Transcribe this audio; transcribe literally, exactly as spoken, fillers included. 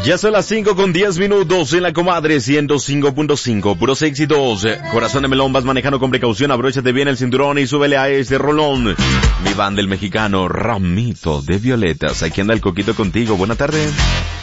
Ya son las cinco con diez minutos en la comadre ciento cinco punto cinco, puros éxitos. Corazón de melón, vas manejando con precaución, abróchate bien el cinturón y súbele a ese rolón. Mi banda el mexicano Ramito de Violetas, aquí anda el Coquito contigo, buena tarde.